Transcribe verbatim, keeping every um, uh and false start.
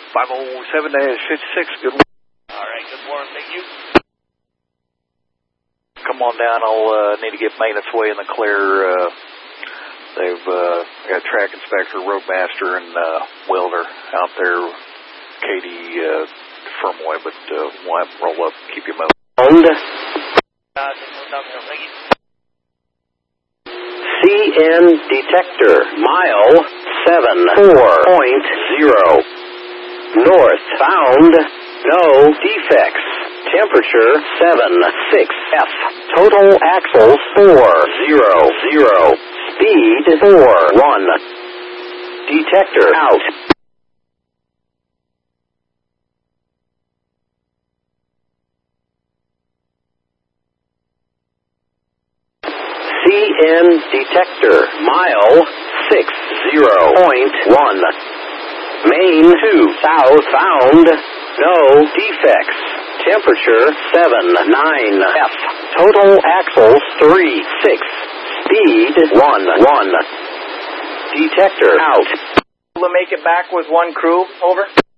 five oh seven dash fifty-six, good morning. All right, good morning, thank you. Come on down, I'll uh, need to get maintenance way in the clear. Uh, they've uh, got track inspector, roadmaster, and uh, welder out there. Katie uh, Firmway, but uh, we'll have to roll up, keep you moving. Owned. Uh, thank you. C N detector, mile seven four point zero. North found, no defects. Temperature seven six F. Total axles four zero zero. Speed four one. Detector out. C N detector, mile six zero point one. Main two south found, no defects. Temperature seven nine F. Total axles three six. Speed one one. Detector out. Able to make it back with one crew, over?